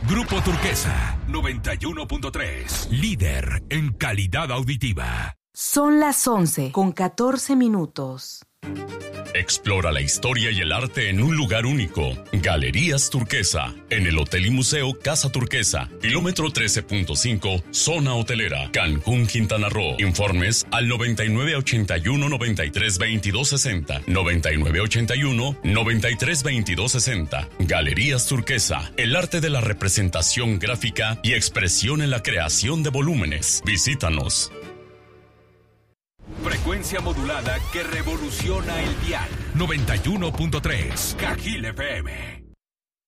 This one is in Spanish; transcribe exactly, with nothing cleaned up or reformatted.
Grupo Turquesa, noventa y uno punto tres. Líder en calidad auditiva. Son las once con catorce minutos. Explora la historia y el arte en un lugar único. Galerías Turquesa, en el Hotel y Museo Casa Turquesa, kilómetro trece punto cinco, zona hotelera, Cancún, Quintana Roo. Informes al noventa y nueve ochenta y uno noventa y tres veintidós sesenta, noventa y nueve ochenta y uno noventa y tres veintidós sesenta. Galerías Turquesa, el arte de la representación gráfica y expresión en la creación de volúmenes. Visítanos. Frecuencia modulada que revoluciona el dial. noventa y uno punto tres. Cajil F M.